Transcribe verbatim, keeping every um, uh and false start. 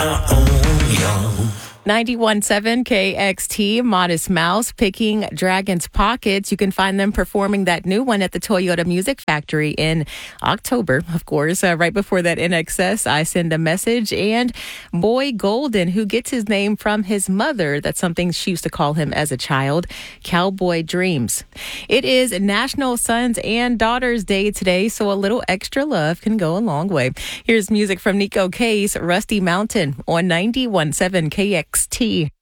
my own, yo. ninety-one point seven K X T, Modest Mouse, Picking Dragon's Pockets. You can find them performing that new one at the Toyota Music Factory in October, of course. Uh, right before that, N X S, I Send a Message, and Boy Golden, who gets his name from his mother. That's something she used to call him as a child, Cowboy Dreams. It is National Sons and Daughters Day today, so a little extra love can go a long way. Here's music from Nico Case, Rusty Mountain on ninety-one point seven K X T.